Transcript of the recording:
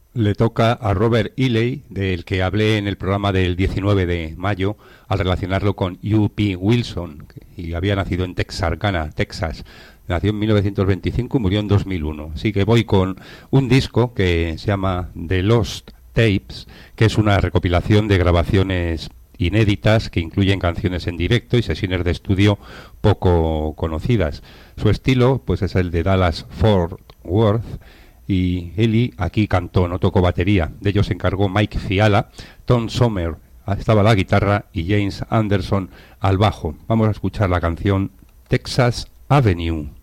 Le toca a Robert Ely, del que hablé en el programa del 19 de mayo, al relacionarlo con U.P. Wilson, y había nacido en Texarkana, Texas. Nació en 1925 y murió en 2001. Así que voy con un disco que se llama The Lost Tapes, que es una recopilación de grabaciones inéditas que incluyen canciones en directo y sesiones de estudio poco conocidas. Su estilo pues es el de Dallas Fort Worth, y Eli aquí cantó, no tocó batería. De ellos se encargó Mike Fiala, Tom Sommer estaba a la guitarra y James Anderson al bajo. Vamos a escuchar la canción Texas Avenue.